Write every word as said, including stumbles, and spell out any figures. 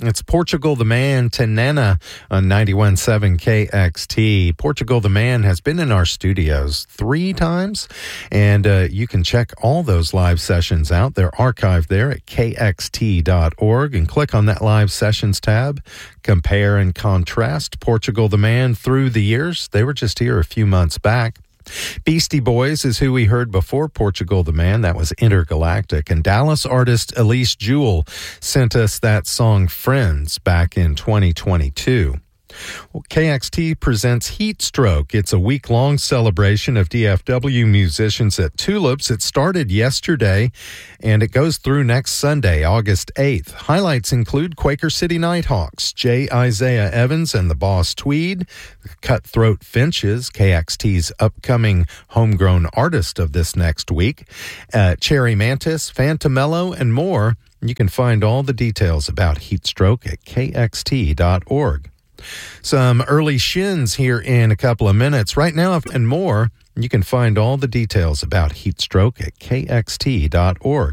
It's Portugal the Man, Tanana on ninety-one point seven K X T. Portugal the Man has been in our studios three times, and uh, you can check all those live sessions out. They're archived there at K X T dot org, and click on that Live Sessions tab. Compare and contrast Portugal the Man through the years. They were just here a few months back. Beastie Boys is who we heard before Portugal the Man. That was Intergalactic. And Dallas artist Elise Jewell sent us that song Friends back in twenty twenty-two. Well, K X T presents Heat Stroke. It's a week-long celebration of D F W musicians at Tulips. It started yesterday, and it goes through next Sunday, August eighth. Highlights include Quaker City Nighthawks, J. Isaiah Evans and the Boss Tweed, Cutthroat Finches, K X T's upcoming homegrown artist of this next week, uh, Cherry Mantis, Fantamello, and more. You can find all the details about Heat Stroke at K X T dot org. Some early shins here in a couple of minutes. Right now and more, you can find all the details about Heat Stroke at K X T dot org.